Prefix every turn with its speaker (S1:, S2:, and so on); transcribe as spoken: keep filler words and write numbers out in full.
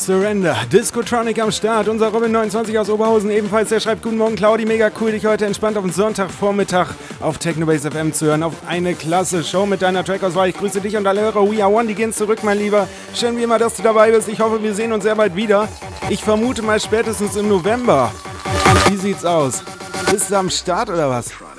S1: Surrender. Discotronic am Start. Unser Robin neunundzwanzig aus Oberhausen ebenfalls. Der schreibt: Guten Morgen, Claudi. Mega cool, dich heute entspannt auf den Sonntagvormittag auf Technobase F M zu hören. Auf eine klasse Show mit deiner Trackauswahl. Ich grüße dich und alle Hörer. We are one. Die gehen zurück, mein Lieber. Schön wie immer, dass du dabei bist. Ich hoffe, wir sehen uns sehr bald wieder. Ich vermute mal spätestens im November. Wie sieht's aus? Bist du am Start oder was?